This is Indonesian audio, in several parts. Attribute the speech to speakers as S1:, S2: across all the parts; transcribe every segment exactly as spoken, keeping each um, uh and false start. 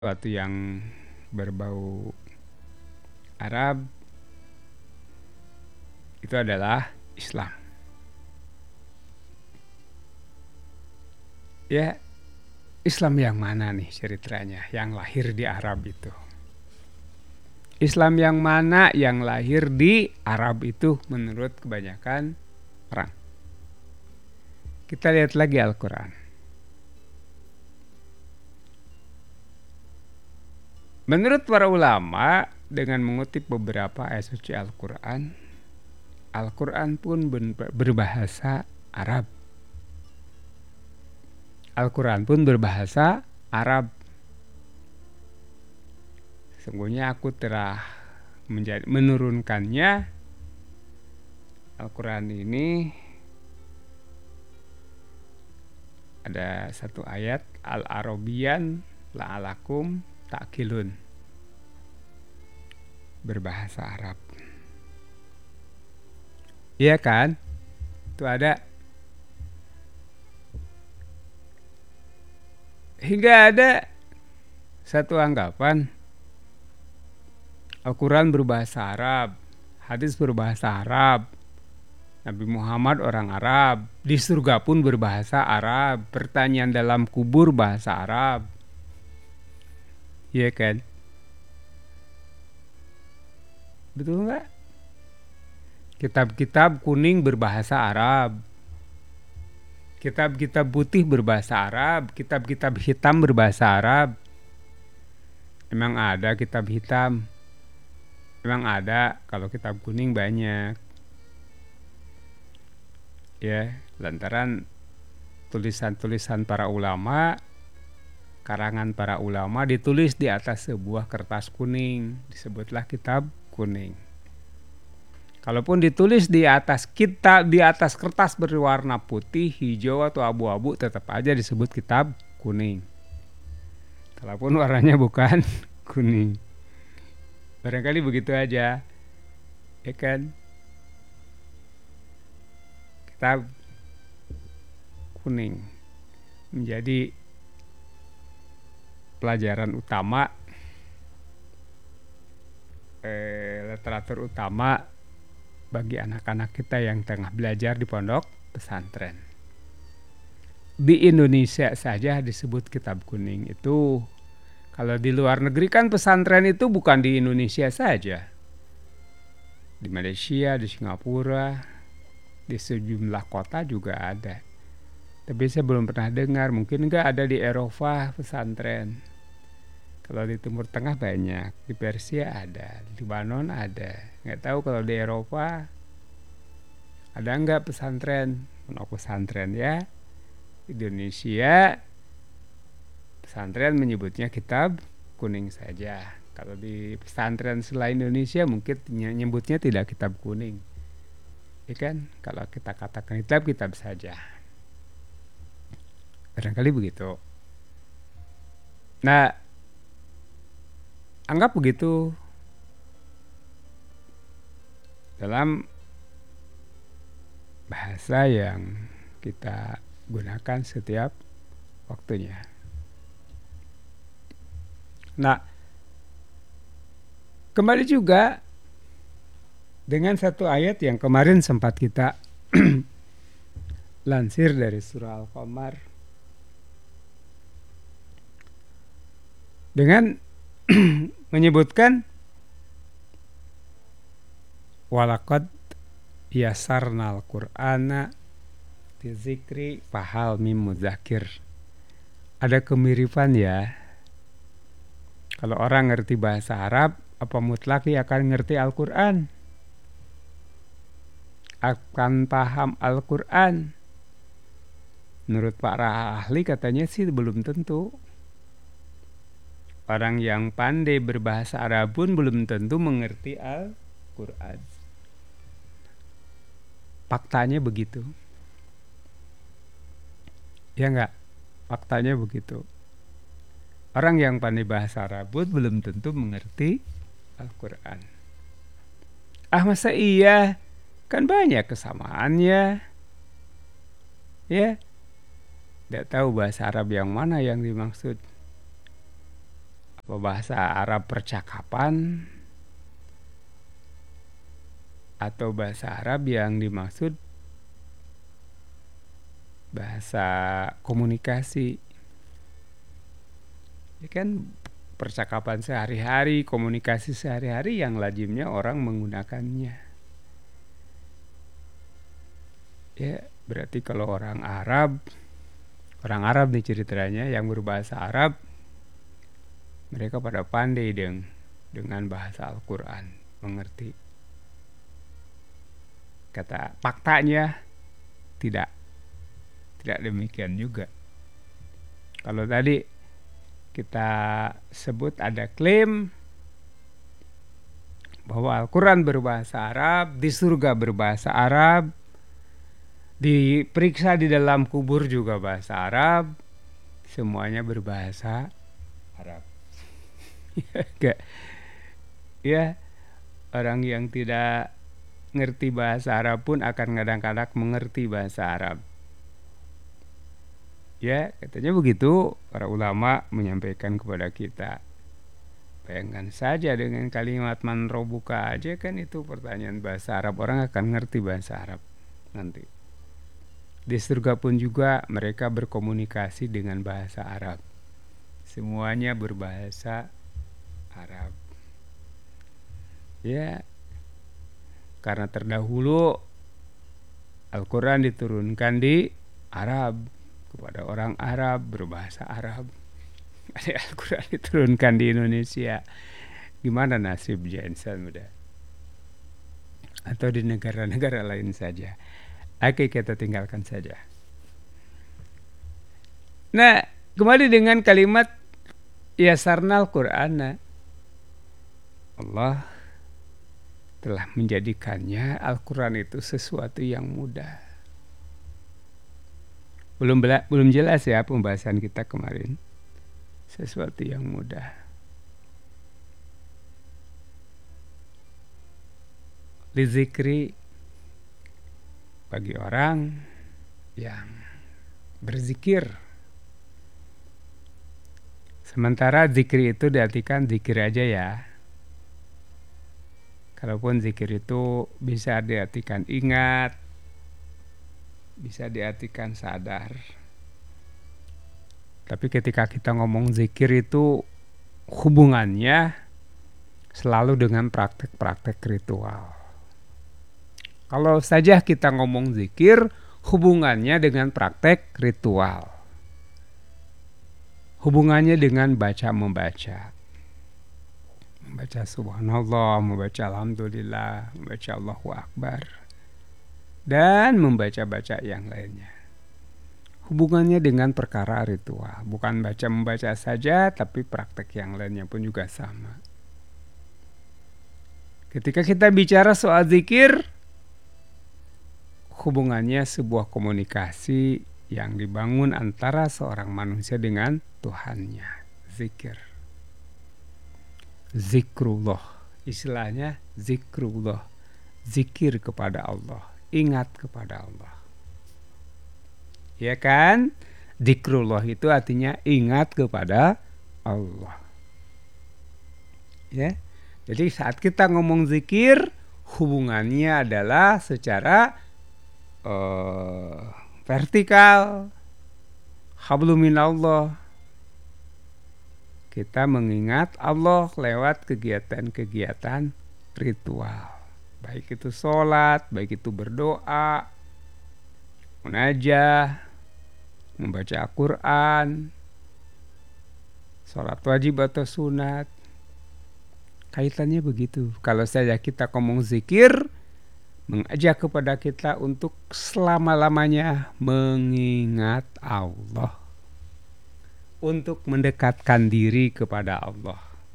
S1: Sesuatu yang berbau Arab itu adalah Islam. Ya, Islam yang mana nih ceritanya yang lahir di Arab itu? Islam yang mana yang lahir di Arab itu menurut kebanyakan orang? Kita lihat lagi Al-Quran. Menurut para ulama, dengan mengutip beberapa ayat suci Al-Quran, Al-Quran pun berbahasa Arab. Al-Quran pun berbahasa Arab. Sesungguhnya aku telah menjadi, menurunkannya Al-Quran ini ada satu ayat Al-Arabiyan la'alakum ta'qilun, berbahasa Arab. Iya kan? Itu ada. Hingga ada satu anggapan Al-Quran berbahasa Arab, hadis berbahasa Arab, Nabi Muhammad orang Arab, di surga pun berbahasa Arab, pertanyaan dalam kubur bahasa Arab. Iya kan? Betul nggak? Kitab-kitab kuning berbahasa Arab, kitab-kitab putih berbahasa Arab, kitab-kitab hitam berbahasa Arab. Emang ada kitab hitam? Emang ada, kalau kitab kuning banyak. Ya, lantaran tulisan-tulisan para ulama, karangan para ulama ditulis di atas sebuah kertas kuning, disebutlah kitab kuning. Kalaupun ditulis di atas kitab, di atas kertas berwarna putih, hijau atau abu-abu, tetap aja disebut kitab kuning. Kalaupun warnanya bukan kuning. Barangkali begitu aja, ya kan? Kitab kuning menjadi pelajaran utama, eh, literatur utama bagi anak-anak kita yang tengah belajar di pondok pesantren. Di Indonesia saja disebut kitab kuning itu. Kalau di luar negeri kan pesantren itu bukan di Indonesia saja. Di Malaysia, di Singapura, di sejumlah kota juga ada. Tapi saya belum pernah dengar, mungkin enggak ada di Eropa pesantren. Kalau di Timur Tengah banyak, di Persia ada, di Lebanon ada. Nggak tahu kalau di Eropa ada enggak pesantren, pondok pesantren ya. Indonesia pesantren menyebutnya kitab kuning saja. Kalau di pesantren selain Indonesia mungkin menyebutnya tidak kitab kuning. Ya kan? Kalau kita katakan kitab, kitab saja. Barangkali begitu. Nah, anggap begitu dalam bahasa yang kita gunakan setiap waktunya. Nah, kembali juga dengan satu ayat yang kemarin sempat kita lansir dari surah Al-Qamar, dengan menyebutkan walaqad yasarnal Qur'ana dzikri fahal mim mudzakir. Ada kemiripan ya. Kalau orang ngerti bahasa Arab, apa mutlak dia akan ngerti Al-Quran? Akan paham Al-Quran? Menurut para ahli katanya sih belum tentu. Orang yang pandai berbahasa Arab pun belum tentu mengerti Al-Quran. Faktanya begitu. Ya enggak? Faktanya begitu. Orang yang pandai bahasa Arab pun belum tentu mengerti Al-Quran. Ah, masa iya? Kan banyak kesamaannya. Ya, tidak tahu bahasa Arab yang mana yang dimaksud. bahasa Arab percakapan atau bahasa Arab yang dimaksud bahasa komunikasi. Ya kan, percakapan sehari-hari, komunikasi sehari-hari yang lazimnya orang menggunakannya. Ya, berarti kalau orang Arab, orang Arab nih ceritanya yang berbahasa Arab, mereka pada pandai deng, dengan bahasa Al-Quran, mengerti. Kata faktanya tidak, tidak demikian juga. Kalau tadi kita sebut ada klaim bahwa Al-Quran berbahasa Arab, di surga berbahasa Arab, diperiksa di dalam kubur juga bahasa Arab, semuanya berbahasa Arab. Ya, orang yang tidak ngerti bahasa Arab pun akan kadang-kadang mengerti bahasa Arab. Ya, katanya begitu para ulama menyampaikan kepada kita. Bayangkan saja dengan kalimat man robuka aja kan itu pertanyaan bahasa Arab, orang akan ngerti bahasa Arab nanti. Di surga pun juga mereka berkomunikasi dengan bahasa Arab. Semuanya berbahasa Arab. Ya, karena terdahulu Al-Quran diturunkan di Arab, kepada orang Arab berbahasa Arab. Ada Al-Quran diturunkan di Indonesia, gimana nasib Jensen muda? Atau di negara-negara lain saja. Oke, kita tinggalkan saja. Nah, kembali dengan kalimat yasarnal Qur'ana. Allah telah menjadikannya Al-Quran itu sesuatu yang mudah. Belum bela- belum jelas ya pembahasan kita kemarin. Sesuatu yang mudah. Lizikri, bagi orang yang berzikir. Sementara zikri itu diartikan zikir aja ya. Kalaupun zikir itu bisa diartikan ingat, bisa diartikan sadar. Tapi ketika kita ngomong zikir itu hubungannya selalu dengan praktek-praktek ritual. Kalau saja kita ngomong zikir, hubungannya dengan praktek ritual. Hubungannya dengan baca-membaca. Membaca subhanallah, membaca alhamdulillah, membaca Allahu Akbar, dan membaca-baca yang lainnya. Hubungannya dengan perkara ritual. Bukan baca-membaca saja, tapi praktek yang lainnya pun juga sama. Ketika kita bicara soal zikir, hubungannya sebuah komunikasi yang dibangun antara seorang manusia dengan Tuhannya. Zikir. Zikrullah, istilahnya zikrullah, zikir kepada Allah, ingat kepada Allah. Ya kan? Zikrullah itu artinya ingat kepada Allah. Ya. Jadi saat kita ngomong zikir, hubungannya adalah secara uh, vertikal, habluminallah. Kita mengingat Allah lewat kegiatan-kegiatan ritual. Baik itu sholat, baik itu berdoa, munajah, membaca Al-Quran, sholat wajib atau sunat. Kaitannya begitu. Kalau saja kita ngomong zikir, mengajak kepada kita untuk selama-lamanya mengingat Allah, untuk mendekatkan diri kepada Allah.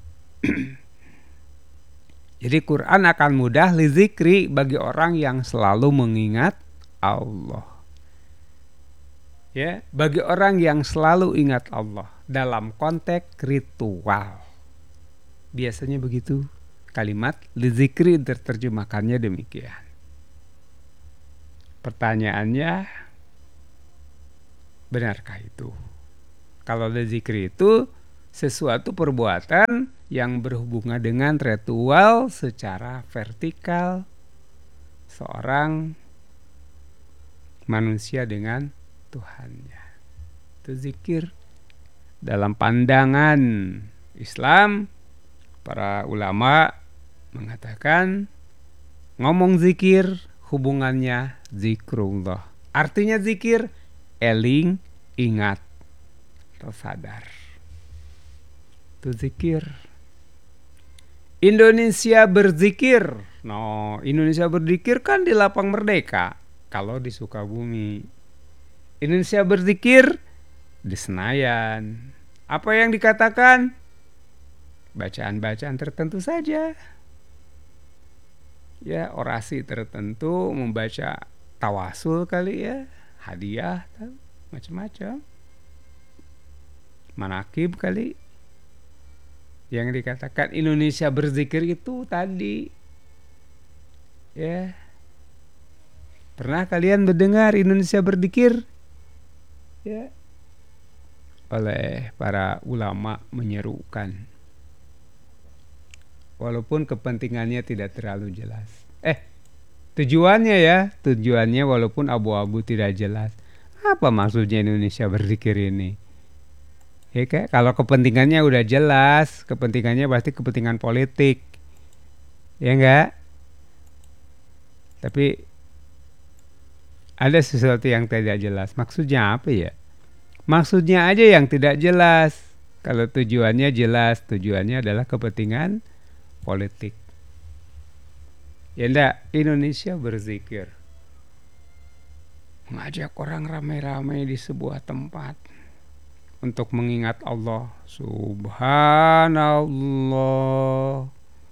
S1: Jadi Quran akan mudah lizikri bagi orang yang selalu mengingat Allah. Ya, bagi orang yang selalu ingat Allah dalam konteks ritual. Biasanya begitu kalimat lizikri terjemahkannya demikian. Pertanyaannya, benarkah itu? Kalau zikir itu sesuatu perbuatan yang berhubungan dengan ritual secara vertikal seorang manusia dengan Tuhannya. Itu zikir. Dalam pandangan Islam, para ulama mengatakan ngomong zikir hubungannya zikrullah. Artinya zikir eling, ingat, atau sadar. Itu zikir. Indonesia berzikir. No, Indonesia berzikir kan di Lapang Merdeka. Kalau di Sukabumi. Indonesia berzikir di Senayan. Apa yang dikatakan? Bacaan-bacaan tertentu saja. Ya, orasi tertentu, membaca tawasul kali ya, hadiah, macam-macam. Manakib kali. Yang dikatakan Indonesia berzikir itu tadi. Ya. Pernah kalian mendengar Indonesia berzikir? Ya. Oleh para ulama menyerukan. Walaupun kepentingannya tidak terlalu jelas. Eh, tujuannya ya, tujuannya walaupun abu-abu tidak jelas. Apa maksudnya Indonesia berzikir ini? Ya, kayak kalau kepentingannya udah jelas, kepentingannya pasti kepentingan politik. Ya enggak? Tapi ada sesuatu yang tidak jelas. Maksudnya apa ya? Maksudnya aja yang tidak jelas. Kalau tujuannya jelas, tujuannya adalah kepentingan politik. Ya enggak, Indonesia berzikir. Mengajak orang ramai-ramai di sebuah tempat untuk mengingat Allah. Subhanallah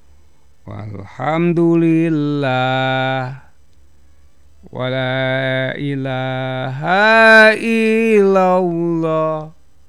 S1: walhamdulillah wala ilaha illallah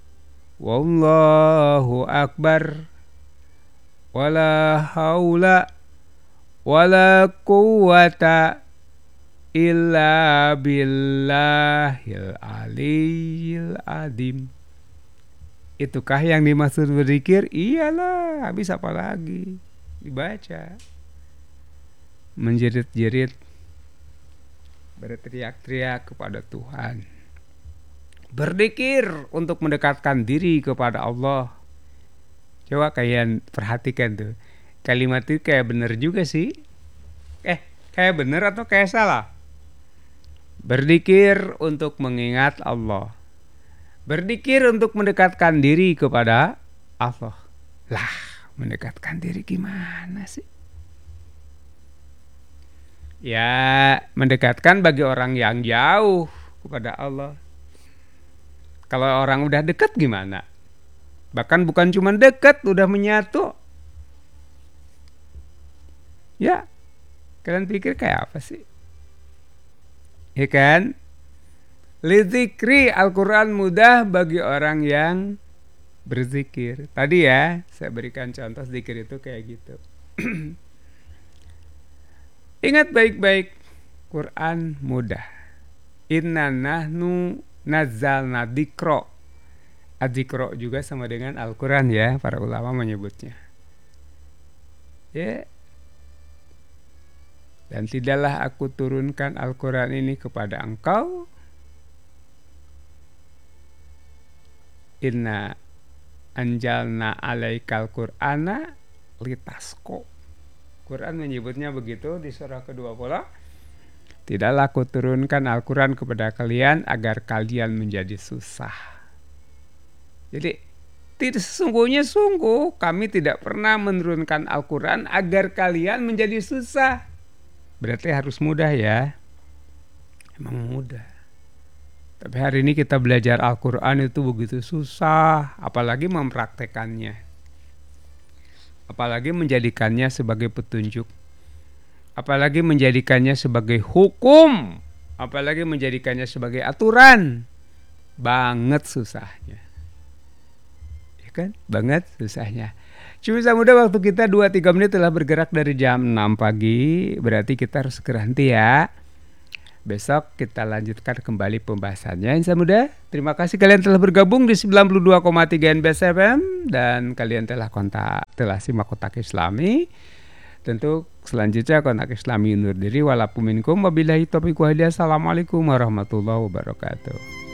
S1: wallahu akbar wala haula wala quwata illa billahil aliyil adim. Itukah yang dimaksud berzikir? Iyalah, habis apa lagi? Dibaca. Menjerit-jerit, berteriak-teriak kepada Tuhan. Berzikir untuk mendekatkan diri kepada Allah. Coba kalian perhatikan tuh. Kalimat itu kayak bener juga sih. Eh, kayak bener atau kayak salah? Berzikir untuk mengingat Allah. Berzikir untuk mendekatkan diri kepada Allah. Lah, mendekatkan diri gimana sih? Ya, mendekatkan bagi orang yang jauh kepada Allah. Kalau orang udah dekat gimana? Bahkan bukan cuma dekat, udah menyatu. Ya, kalian pikir kayak apa sih? Ya kan? Lidzikri, Al-Quran mudah bagi orang yang berzikir. Tadi ya, saya berikan contoh zikir itu kayak gitu. Ingat baik-baik, Quran mudah. Inna nahnu nazzalna dzikra. Adzikra juga sama dengan Al-Quran ya, para ulama menyebutnya. Ya. Dan tidaklah aku turunkan Al-Quran ini kepada engkau. Inna anjalna alaikal Qur'ana litasko. Quran menyebutnya begitu di surah kedua puluh. Tidaklah aku turunkan Al-Quran kepada kalian agar kalian menjadi susah. Jadi tidak, sesungguhnya sungguh kami tidak pernah menurunkan Al-Quran agar kalian menjadi susah. Berarti harus mudah ya. Emang mudah. Tapi hari ini kita belajar Al-Quran itu begitu susah, apalagi mempraktekannya. Apalagi menjadikannya sebagai petunjuk. Apalagi menjadikannya sebagai hukum. Apalagi menjadikannya sebagai aturan. Banget susahnya. Ya kan? Banget susahnya. Cuma mudah waktu kita dua tiga menit telah bergerak dari jam enam pagi. Berarti kita harus segera henti ya. Besok kita lanjutkan kembali pembahasannya Insan Muda. Terima kasih kalian telah bergabung di sembilan puluh dua koma tiga N B S F M dan kalian telah kontak telah simak Kotak Islami. Tentu selanjutnya Kotak Islami undur diri. Walaupun minkum wabillahi taufiq wal hidayah. Assalamualaikum warahmatullahi wabarakatuh.